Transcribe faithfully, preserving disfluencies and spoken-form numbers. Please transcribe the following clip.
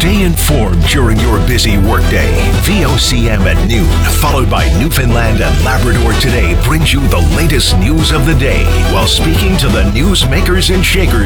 Stay informed during your busy workday. V O C M at noon, followed by Newfoundland and Labrador Today, brings you the latest news of the day while speaking to the newsmakers and shakers